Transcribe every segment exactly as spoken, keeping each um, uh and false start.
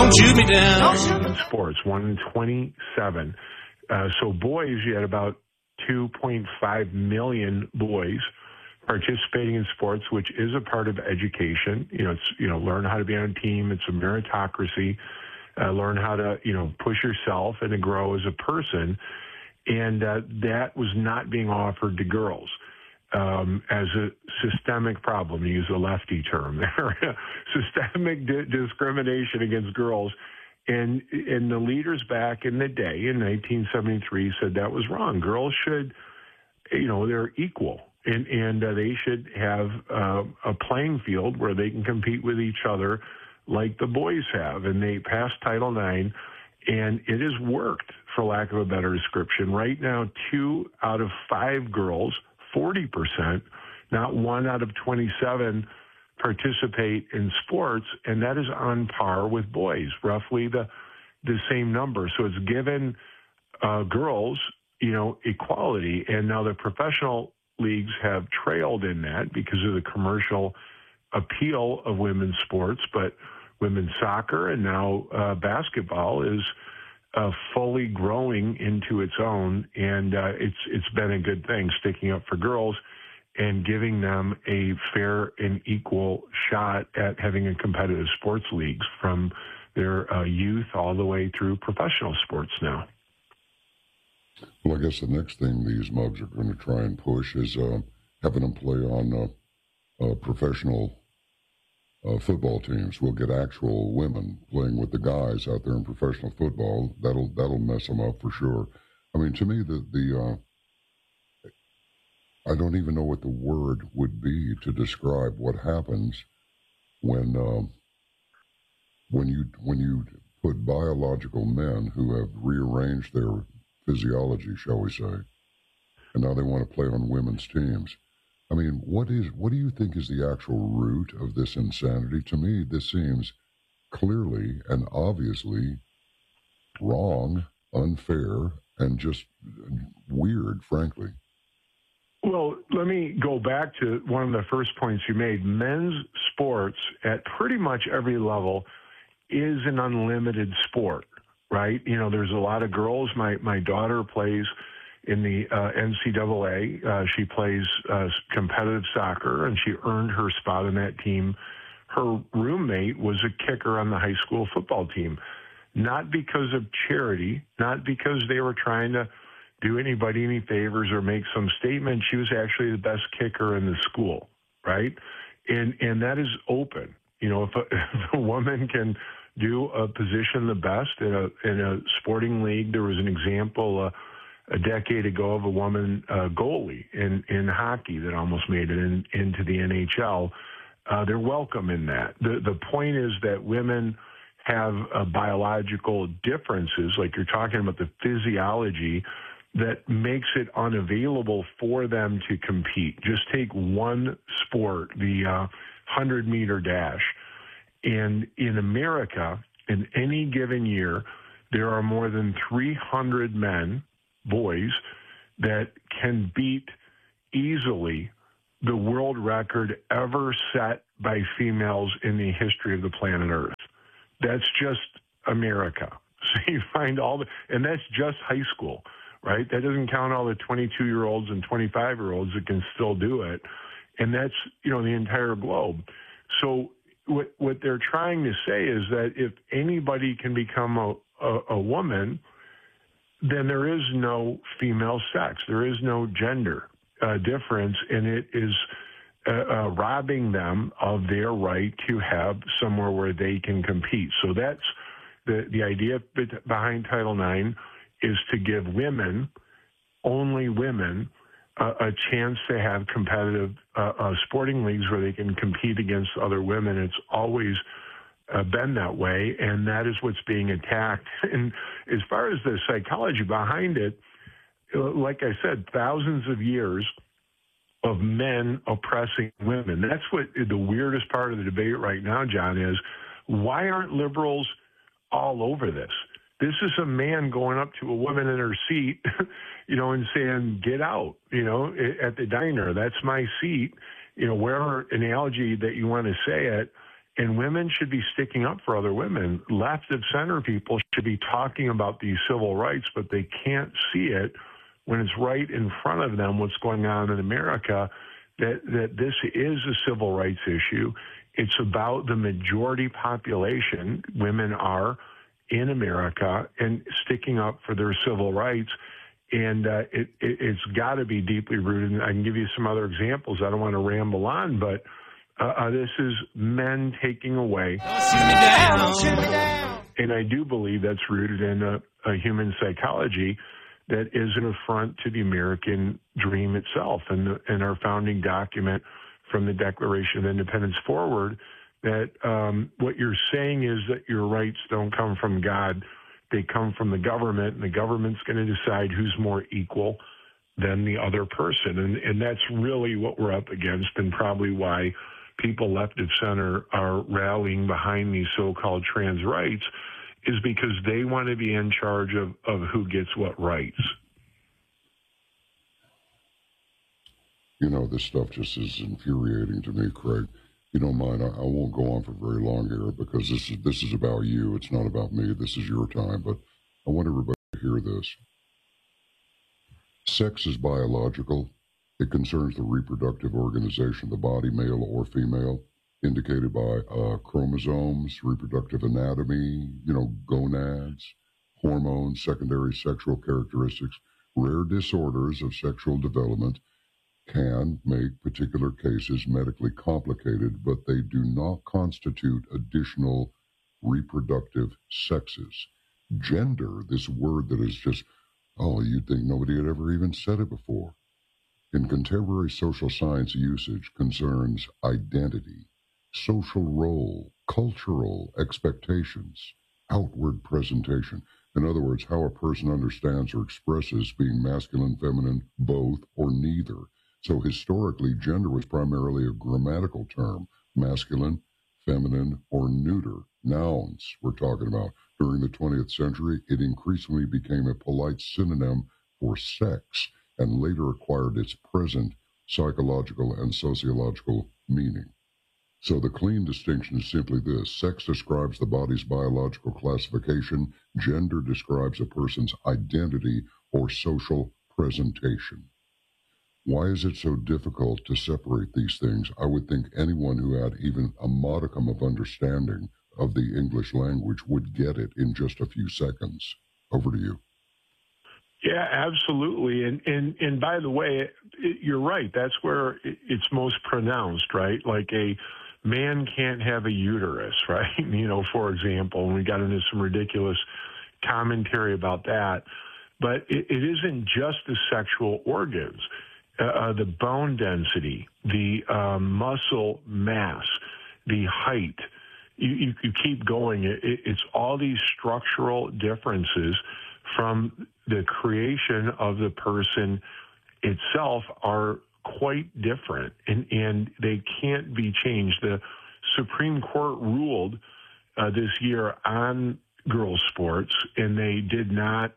Don't shoot me down. In sports, one in twenty-seven. Uh, so boys, you had about two point five million boys participating in sports, which is a part of education. You know, it's, you know, learn how to be on a team. It's a meritocracy. Uh, learn how to, you know, push yourself and to grow as a person. And uh, that was not being offered to girls um, as a systemic problem, to use a lefty term there, systemic di- discrimination against girls. And, and the leaders back in the day in nineteen seventy-three said that was wrong. Girls should, you know, they're equal. And, and uh, they should have uh, a playing field where they can compete with each other like the boys have. And they passed Title nine, and it has worked, for lack of a better description. Right now, two out of five girls, forty percent, not one out of twenty-seven, participate in sports, and that is on par with boys, roughly the the same number. So it's given uh, girls, you know, equality. And now the professional leagues have trailed in that because of the commercial appeal of women's sports, but women's soccer and now uh, basketball is uh, fully growing into its own, and uh, it's it's been a good thing, sticking up for girls and giving them a fair and equal shot at having a competitive sports leagues from their uh, youth all the way through professional sports now. Well, I guess the next thing these mugs are going to try and push is uh, having them play on uh, uh, professional uh, football teams. We'll get actual women playing with the guys out there in professional football. That'll that'll mess them up for sure. I mean, to me, the the uh, I don't even know what the word would be to describe what happens when uh, when you when you put biological men who have rearranged their physiology, shall we say, and now they want to play on women's teams. I mean, what is what do you think is the actual root of this insanity? To me, this seems clearly and obviously wrong, unfair, and just weird, frankly. Well, let me go back to one of the first points you made. Men's sports at pretty much every level is an unlimited sport, right? You know, there's a lot of girls. My my daughter plays in the uh, N C double A. Uh, she plays uh, competitive soccer, and she earned her spot on that team. Her roommate was a kicker on the high school football team, not because of charity, not because they were trying to do anybody any favors or make some statement. She was actually the best kicker in the school, right? And and that is open. You know, if a, if a woman can do a position the best in a in a sporting league, there was an example uh, a decade ago of a woman uh, goalie in, in hockey that almost made it in, into the N H L. Uh, they're welcome in that. The the point is that women have uh, biological differences, like you're talking about the physiology, that makes it unavailable for them to compete. Just take one sport, the uh, hundred-meter dash. And in America, in any given year, there are more than three hundred men, boys, that can beat easily the world record ever set by females in the history of the planet Earth. That's just America. So you find all the, and that's just high school, right? That doesn't count all the twenty-two-year-olds and twenty-five-year-olds that can still do it. And that's, you know, the entire globe. So what what they're trying to say is that if anybody can become a, a, a woman, then there is no female sex. There is no gender uh, difference, and it is uh, uh, robbing them of their right to have somewhere where they can compete. So that's the, the idea behind Title nine, is to give women, only women, uh, a chance to have competitive uh, uh, sporting leagues where they can compete against other women. It's always uh, been that way, and that is what's being attacked. And as far as the psychology behind it, like I said, thousands of years of men oppressing women. That's what the weirdest part of the debate right now, John, is why aren't liberals all over this? This is a man going up to a woman in her seat, you know, and saying, get out, you know, at the diner. That's my seat, you know, wherever analogy that you want to say it. And women should be sticking up for other women. Left of center people should be talking about these civil rights, but they can't see it when it's right in front of them what's going on in America, that, that this is a civil rights issue. It's about the majority population, women are, in America, and sticking up for their civil rights. And uh, it, it, it's got to be deeply rooted. And I can give you some other examples. I don't want to ramble on, but uh, uh, this is men taking away. Don't shoot me down. Don't shoot me down. And I do believe that's rooted in a, a human psychology that is an affront to the American dream itself. And, the, and our founding document from the Declaration of Independence forward, that um, what you're saying is that your rights don't come from God. They come from the government, and the government's going to decide who's more equal than the other person. And, and that's really what we're up against, and probably why people left of center are rallying behind these so-called trans rights, is because they want to be in charge of, of who gets what rights. You know, this stuff just is infuriating to me, Craig. You don't mind, I, I won't go on for very long here, because this is this is about you. It's not about me. This is your time, but I want everybody to hear this. Sex is biological. It concerns the reproductive organization of the body, male or female, indicated by uh, chromosomes, reproductive anatomy, you know, gonads, hormones, secondary sexual characteristics. Rare disorders of sexual development can make particular cases medically complicated, but they do not constitute additional reproductive sexes. Gender, this word that is just, oh, you'd think nobody had ever even said it before, in contemporary social science usage concerns identity, social role, cultural expectations, outward presentation. In other words, how a person understands or expresses being masculine, feminine, both, or neither. So historically, gender was primarily a grammatical term, masculine, feminine, or neuter. Nouns we're talking about. During the twentieth century, it increasingly became a polite synonym for sex and later acquired its present psychological and sociological meaning. So the clean distinction is simply this. Sex describes the body's biological classification. Gender describes a person's identity or social presentation. Why is it so difficult to separate these things? I would think anyone who had even a modicum of understanding of the English language would get it in just a few seconds. Over to you. Yeah, absolutely. And and and by the way, it, you're right. That's where it's most pronounced, right? Like a man can't have a uterus, right? You know, for example, and we got into some ridiculous commentary about that. But it, it isn't just the sexual organs. Uh, the bone density, the uh, muscle mass, the height. You, you, you keep going. It, it, it's all these structural differences from the creation of the person itself are quite different, and, and they can't be changed. The Supreme Court ruled uh, this year on girls' sports, and they did not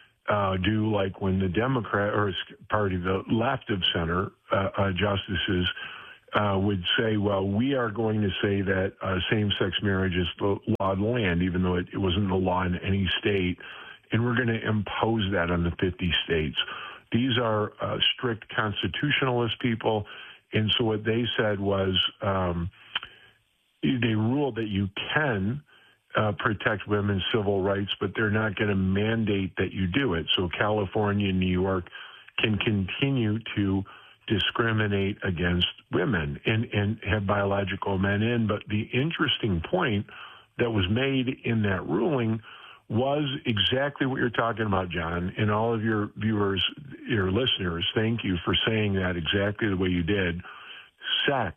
Uh, do like when the Democrat or party, the left of center uh, uh, justices uh, would say, well, we are going to say that uh, same-sex marriage is the law of the land, even though it, it wasn't the law in any state, and we're going to impose that on the fifty states. These are uh, strict constitutionalist people, and so what they said was um, they ruled that you can Uh, protect women's civil rights, but they're not going to mandate that you do it. So California and New York can continue to discriminate against women and, and have biological men in. But the interesting point that was made in that ruling was exactly what you're talking about, John, and all of your viewers, your listeners, thank you for saying that exactly the way you did. Sex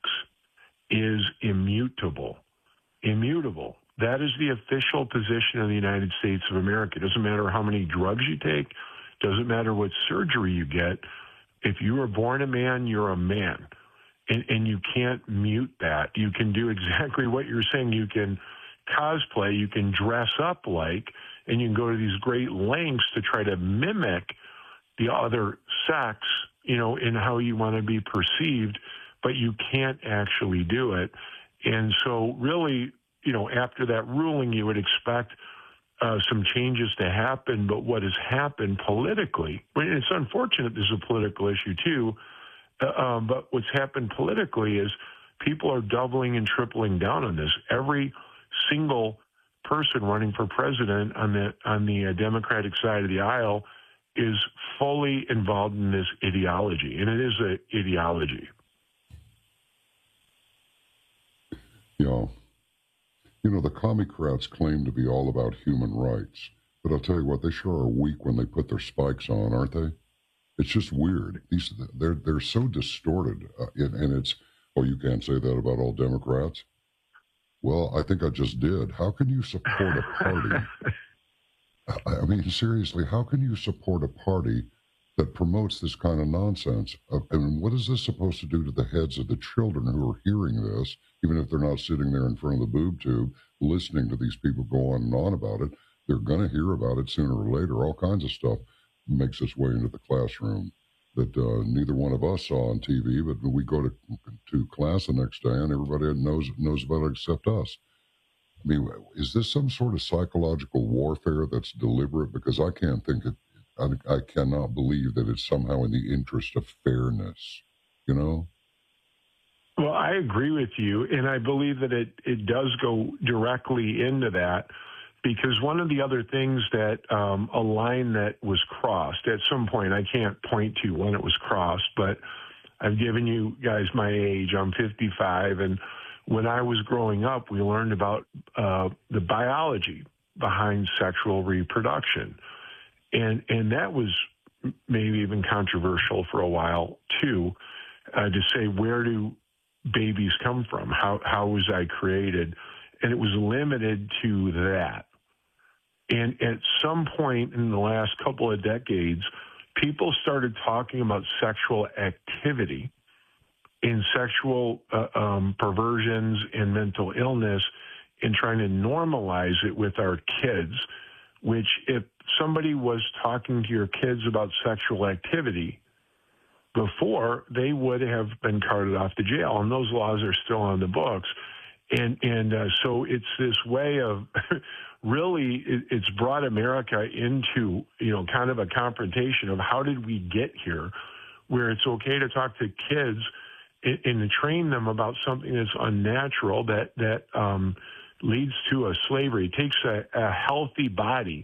is immutable. Immutable. That is the official position of the United States of America. It doesn't matter how many drugs you take. It doesn't matter what surgery you get. If you were born a man, you're a man. And, and you can't mute that. You can do exactly what you're saying. You can cosplay. You can dress up like, and you can go to these great lengths to try to mimic the other sex, you know, in how you want to be perceived, but you can't actually do it. And so really, you know, after that ruling, you would expect uh, some changes to happen. But what has happened politically, I mean, it's unfortunate this is a political issue too, uh, um, but what's happened politically is people are doubling and tripling down on this. Every single person running for president on the on the uh, Democratic side of the aisle is fully involved in this ideology, and it is an ideology. Yeah. You know, the Commie-crats claim to be all about human rights, but I'll tell you what, they sure are weak when they put their spikes on, aren't they? It's just weird. These they're they're so distorted, uh, and, and it's, oh, you can't say that about all Democrats. Well, I think I just did. How can you support a party? I mean, seriously, how can you support a party that promotes this kind of nonsense? Uh, and what is this supposed to do to the heads of the children who are hearing this, even if they're not sitting there in front of the boob tube listening to these people go on and on about it? They're going to hear about it sooner or later. All kinds of stuff makes its way into the classroom that uh, neither one of us saw on T V, but we go to to class the next day and everybody knows knows about it except us. I mean, is this some sort of psychological warfare that's deliberate? Because I can't think it, I, I cannot believe that it's somehow in the interest of fairness, you know? Well, I agree with you, and I believe that it, it does go directly into that, because one of the other things that um, a line that was crossed at some point, I can't point to when it was crossed, but I've given you guys my age. I'm fifty-five, and when I was growing up, we learned about uh, the biology behind sexual reproduction. And and that was maybe even controversial for a while, too, uh, to say, where do babies come from? How how was I created? And it was limited to that. And at some point in the last couple of decades, people started talking about sexual activity in sexual uh, um, perversions and mental illness, and trying to normalize it with our kids, which if somebody was talking to your kids about sexual activity before, they would have been carted off to jail, and those laws are still on the books. And and uh, so it's this way of really, it, it's brought America into, you know, kind of a confrontation of how did we get here, where it's okay to talk to kids and, and to train them about something that's unnatural, that, that um, leads to a slavery. It takes a, a healthy body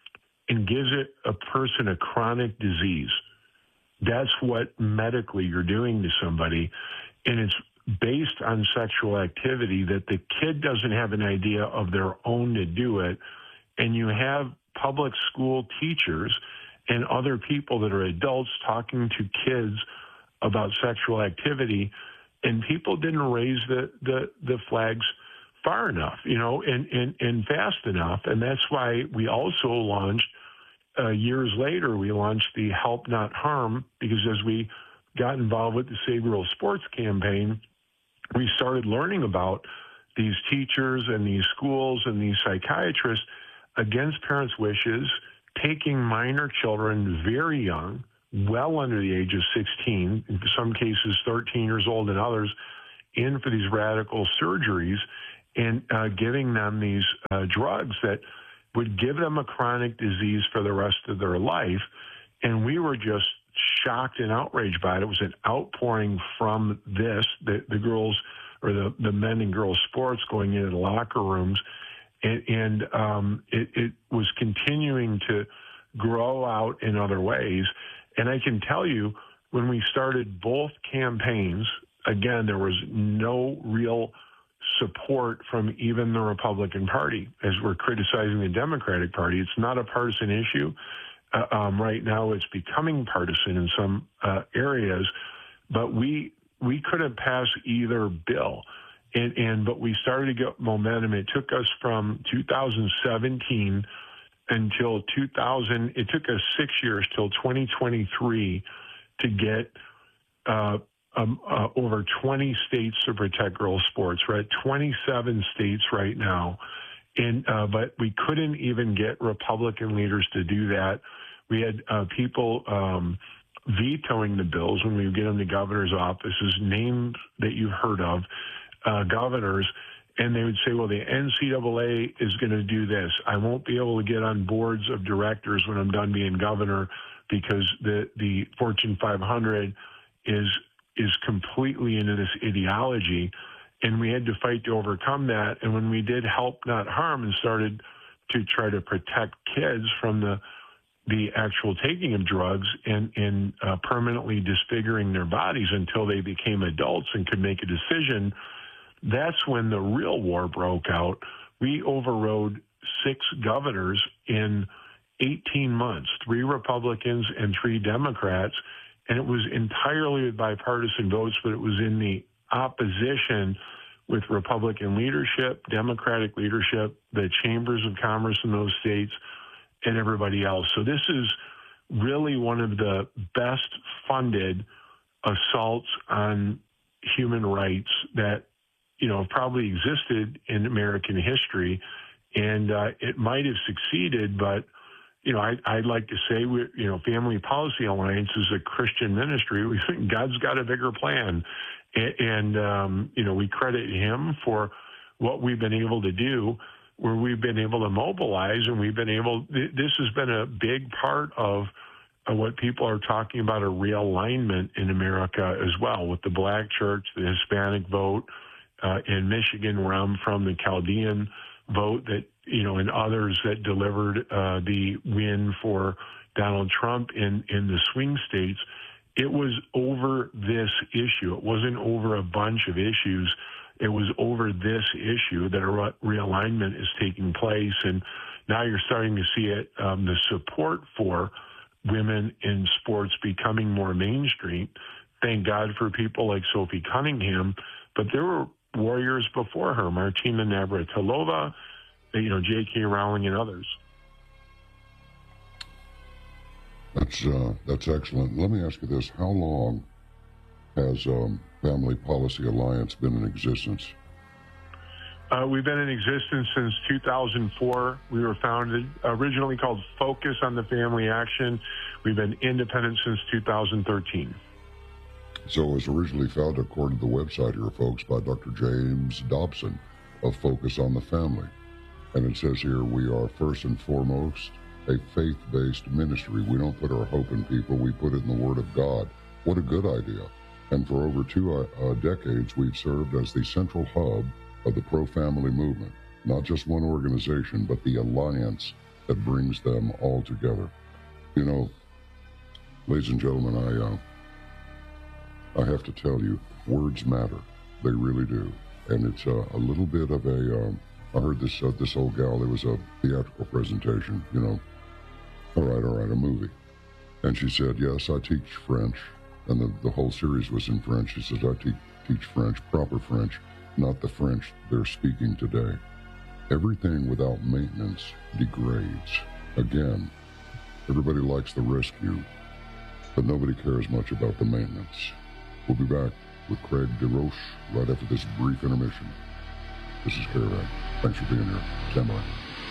and gives it a person a chronic disease. That's what medically you're doing to somebody. And it's based on sexual activity that the kid doesn't have an idea of their own to do it. And you have public school teachers and other people that are adults talking to kids about sexual activity, and people didn't raise the, the, the flags far enough, you know, and, and, and fast enough. And that's why we also launched, uh, years later, we launched the Help Not Harm, because as we got involved with the Save Girls Sports campaign, we started learning about these teachers and these schools and these psychiatrists, against parents' wishes, taking minor children very young, well under the age of sixteen, in some cases thirteen years old and others, in for these radical surgeries, and uh, giving them these uh, drugs that would give them a chronic disease for the rest of their life. And we were just shocked and outraged by it. It was an outpouring from this, the, the girls or the, the men and girls sports going into the locker rooms. And, and um, it, it was continuing to grow out in other ways. And I can tell you, when we started both campaigns, again, there was no real support from even the Republican Party as we're criticizing the Democratic Party. It's not a partisan issue. Uh, um, right now, it's becoming partisan in some uh, areas, but we we couldn't pass either bill. And, and but we started to get momentum. It took us from two thousand seventeen until two thousand. It took us six years till twenty twenty-three to get uh, um, uh, over twenty states to protect girls' sports. We're at twenty-seven states right now, and uh, but we couldn't even get Republican leaders to do that. We had uh, people um, vetoing the bills when we would get them to governor's offices, names that you've heard of. uh, governors, and they would say, well, the N C double A is going to do this. I won't be able to get on boards of directors when I'm done being governor because the, the Fortune five hundred is is completely into this ideology, and we had to fight to overcome that. And when we did help, not harm, and started to try to protect kids from the the actual taking of drugs and, and uh, permanently disfiguring their bodies until they became adults and could make a decision, that's when the real war broke out. We overrode six governors in eighteen months, three Republicans and three Democrats, and it was entirely with bipartisan votes, but it was in the opposition with Republican leadership, Democratic leadership, the chambers of commerce in those states, and everybody else. So this is really one of the best funded assaults on human rights that, you know, probably existed in American history. And uh, it might have succeeded, but, you know, I, I'd like to say, we, you know, Family Policy Alliance is a Christian ministry. We think God's got a bigger plan. And, and um, you know, we credit him for what we've been able to do, where we've been able to mobilize, and we've been able, this has been a big part of uh, what people are talking about, a realignment in America as well, with the black church, the Hispanic vote uh, in Michigan, where I'm from, the Chaldean vote that, you know, and others that delivered uh, the win for Donald Trump in, in the swing states. It was over this issue. It wasn't over a bunch of issues. It was over this issue that a re- realignment is taking place, and now you're starting to see it, um, the support for women in sports becoming more mainstream. Thank God for people like Sophie Cunningham, but there were warriors before her, Martina Navratilova, you know, J K. Rowling, and others. That's uh, that's excellent. Let me ask you this: how long has um, Family Policy Alliance been in existence? Uh, we've been in existence since two thousand four. We were founded, originally called Focus on the Family Action. We've been independent since two thousand thirteen. So it was originally founded, according to the website here, folks, by Doctor James Dobson of Focus on the Family. And it says here, we are first and foremost a faith-based ministry. We don't put our hope in people. We put it in the Word of God. What a good idea. And for over two uh, decades, we've served as the central hub of the pro-family movement. Not just one organization, but the alliance that brings them all together. You know, ladies and gentlemen, I uh, I have to tell you, words matter. They really do. And it's uh, a little bit of a, um, I heard this, uh, this old gal, it was a theatrical presentation, you know, all right, all right, a movie. And she said, yes, I teach French. And the, the whole series was in French. She says, I te- teach French, proper French, not the French they're speaking today. Everything without maintenance degrades. Again, everybody likes the rescue, but nobody cares much about the maintenance. We'll be back with Craig DeRoche right after this brief intermission. This is Caravan. Thanks for being here. Stand by.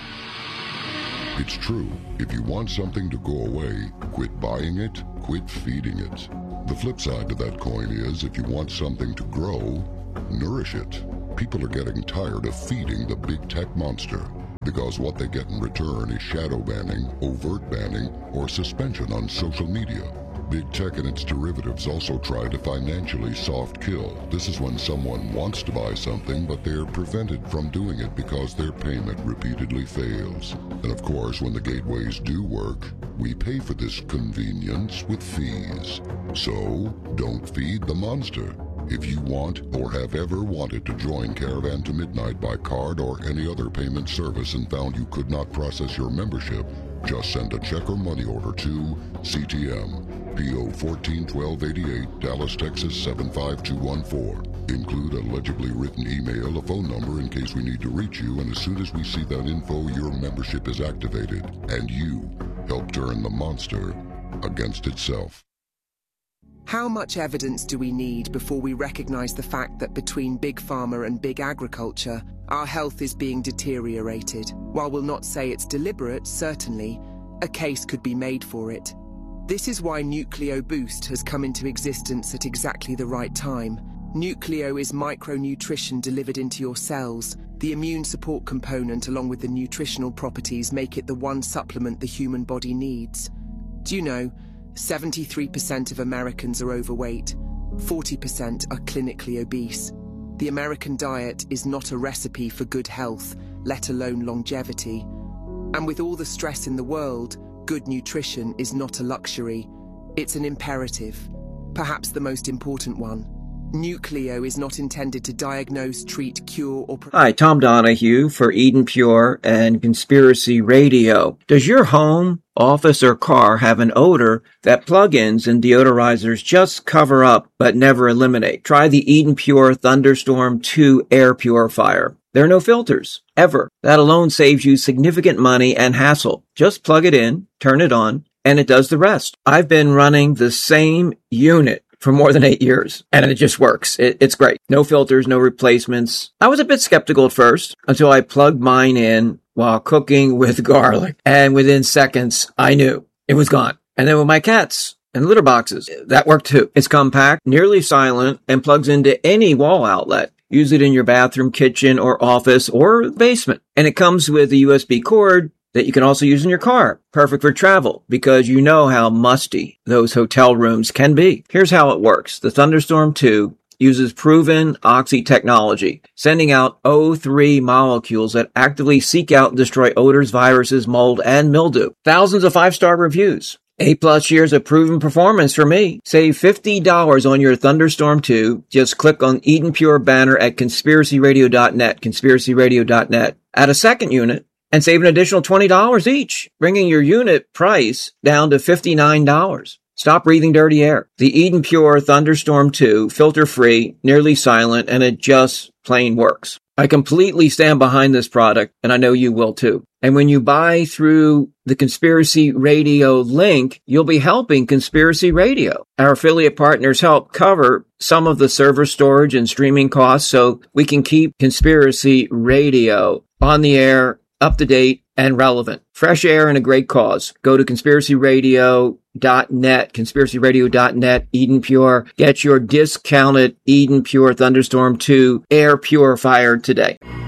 It's true. If you want something to go away, quit buying it, quit feeding it. The flip side to that coin is, if you want something to grow, nourish it. People are getting tired of feeding the big tech monster, because what they get in return is shadow banning, overt banning, or suspension on social media. Big tech and its derivatives also try to financially soft kill. This is when someone wants to buy something, but they're prevented from doing it because their payment repeatedly fails. And of course, when the gateways do work, we pay for this convenience with fees. So, don't feed the monster. If you want or have ever wanted to join Caravan to Midnight by card or any other payment service and found you could not process your membership, just send a check or money order to C T M, P O fourteen twelve eighty-eight, Dallas, Texas seven five two one four. Include a legibly written email, a phone number in case we need to reach you, and as soon as we see that info, your membership is activated, and you help turn the monster against itself. How much evidence do we need before we recognize the fact that between big pharma and big agriculture, our health is being deteriorated? While we'll not say it's deliberate, certainly, a case could be made for it. This is why Nucleo Boost has come into existence at exactly the right time. Nucleo is micronutrition delivered into your cells. The immune support component along with the nutritional properties make it the one supplement the human body needs. Do you know, seventy-three percent of Americans are overweight, forty percent are clinically obese. The American diet is not a recipe for good health, let alone longevity. And with all the stress in the world, good nutrition is not a luxury. It's an imperative, perhaps the most important one. Nucleo is not intended to diagnose, treat, cure, or... Hi, Tom Donahue for Eden Pure and Conspiracy Radio. Does your home, office, or car have an odor that plug-ins and deodorizers just cover up but never eliminate? Try the Eden Pure Thunderstorm two air purifier. There are no filters, ever. That alone saves you significant money and hassle. Just plug it in, turn it on, and it does the rest. I've been running the same unit for more than eight years, and it just works. It, it's great. No filters, no replacements. I was a bit skeptical at first until I plugged mine in while cooking with garlic, and within seconds, I knew it was gone. And then with my cats and litter boxes, that worked too. It's compact, nearly silent, and plugs into any wall outlet. Use it in your bathroom, kitchen, or office, or basement. And it comes with a U S B cord that you can also use in your car. Perfect for travel, because you know how musty those hotel rooms can be. Here's how it works. The Thunderstorm two uses proven oxy technology, sending out O three molecules that actively seek out and destroy odors, viruses, mold, and mildew. Thousands of five-star reviews. Eight plus years of proven performance for me. Save fifty dollars on your Thunderstorm two. Just click on Eden Pure banner at conspiracy radio dot net, conspiracy radio dot net. Add a second unit and save an additional twenty dollars each, bringing your unit price down to fifty-nine dollars. Stop breathing dirty air. The Eden Pure Thunderstorm two, filter-free, nearly silent, and it just plain works. I completely stand behind this product, and I know you will too. And when you buy through the Conspiracy Radio link, you'll be helping Conspiracy Radio. Our affiliate partners help cover some of the server storage and streaming costs so we can keep Conspiracy Radio on the air, up to date, and relevant. Fresh air and a great cause. Go to conspiracy radio dot net, conspiracy radio dot net, Eden Pure. Get your discounted Eden Pure Thunderstorm two air purifier today.